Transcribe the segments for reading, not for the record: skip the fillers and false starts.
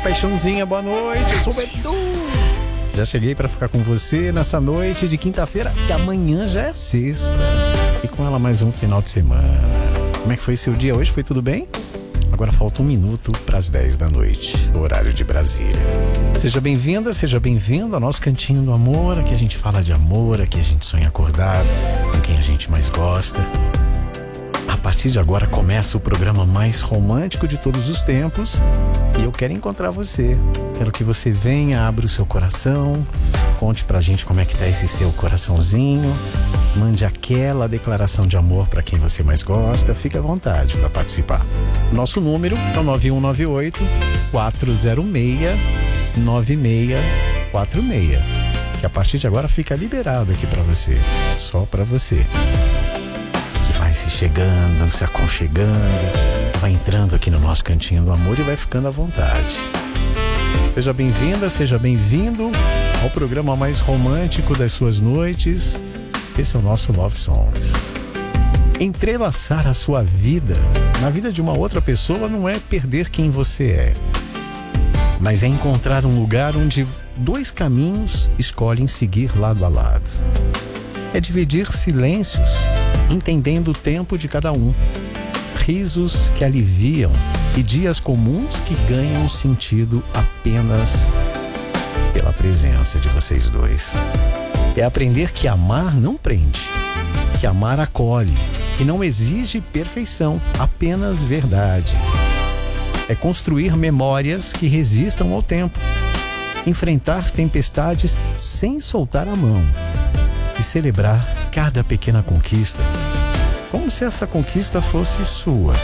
paixãozinha, boa noite, eu sou o Edu. Já cheguei para ficar com você nessa noite de quinta-feira, que amanhã já é sexta. E com ela mais um final de semana. Como é que foi seu dia hoje? Foi tudo bem? Agora falta 1 minuto para as 10 da noite, horário de Brasília. Seja bem-vinda, seja bem-vindo ao nosso Cantinho do Amor. Aqui a gente fala de amor, aqui a gente sonha acordado, com quem a gente mais gosta. A partir de agora começa o programa mais romântico de todos os tempos e eu quero encontrar você. Quero que você venha, abra o seu coração, conte pra gente como é que tá esse seu coraçãozinho, mande aquela declaração de amor pra quem você mais gosta. Fique à vontade para participar. Nosso número é o 9198-406-9646, que a partir de agora fica liberado aqui pra você, só pra você. Vai se chegando, se aconchegando, vai entrando aqui no nosso Cantinho do Amor e vai ficando à vontade. Seja bem-vinda, seja bem-vindo ao programa mais romântico das suas noites. Esse é o nosso Love Songs. Entrelaçar a sua vida na vida de uma outra pessoa não é perder quem você é, mas é encontrar um lugar onde 2 caminhos escolhem seguir lado a lado. É dividir silêncios, entendendo o tempo de cada um, risos que aliviam e dias comuns que ganham sentido apenas pela presença de vocês dois. É aprender que amar não prende, que amar acolhe e não exige perfeição, apenas verdade. É construir memórias que resistam ao tempo, enfrentar tempestades sem soltar a mão e celebrar cada pequena conquista como se essa conquista fosse sua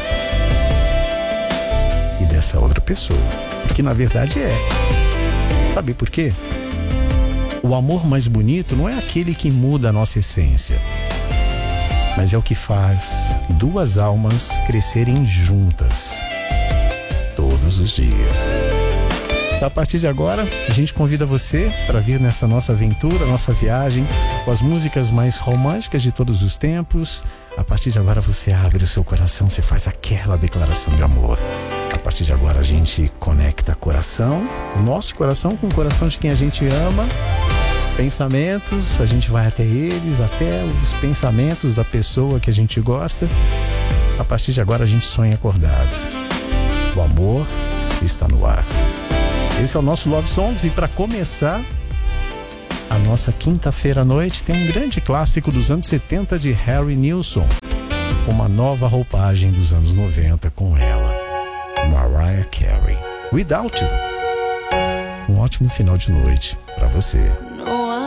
e dessa outra pessoa, que na verdade é. Sabe por quê? O amor mais bonito não é aquele que muda a nossa essência, mas é o que faz 2 almas crescerem juntas todos os dias. A partir de agora, a gente convida você para vir nessa nossa aventura, nossa viagem, com as músicas mais românticas de todos os tempos. A partir de agora você abre o seu coração, você faz aquela declaração de amor. A partir de agora a gente conecta coração, nosso coração com o coração de quem a gente ama. Pensamentos, a gente vai até eles, até os pensamentos da pessoa que a gente gosta. A partir de agora a gente sonha acordado. O amor está no ar. Esse é o nosso Love Songs e para começar a nossa quinta-feira à noite tem um grande clássico dos anos 70 de Harry Nilsson, uma nova roupagem dos anos 90 com ela, Mariah Carey, Without You. Um ótimo final de noite para você.